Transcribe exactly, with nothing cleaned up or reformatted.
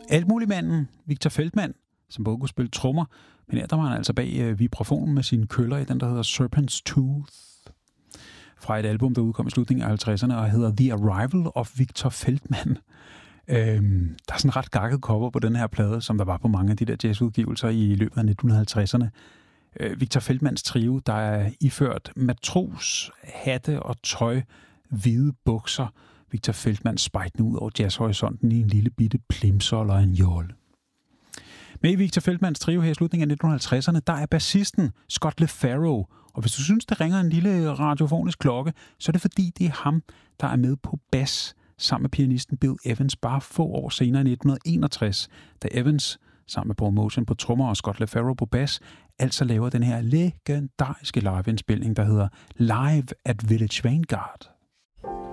Altmuligmanden, Victor Feldman, som både kunne spille trommer, men her der var han altså bag øh, vibrafonen med sine køller i den, der hedder Serpent's Tooth, fra et album, der udkom i slutningen af halvtredserne, og hedder The Arrival of Victor Feldman. Øhm, der er sådan en ret gakket cover på den her plade, som der var på mange af de der jazzudgivelser i løbet af nitten halvtredserne. Øh, Victor Feldmans trio, der er iført matros, hatte og tøj, hvide bukser. Victor Feldman spejtende ud over jazzhorisonten i en lille bitte plimsoll og en jolle. Med i Victor Feldmans trio her i slutningen af nitten halvtredserne, der er bassisten Scott LaFaro. Og hvis du synes, det ringer en lille radiofonisk klokke, så er det fordi, det er ham, der er med på bas sammen med pianisten Bill Evans bare få år senere i nitten enogtres, da Evans sammen med Paul Motian på trommer og Scott LaFaro på bas, altså laver den her legendariske liveindspilning, der hedder Live at Village Vanguard.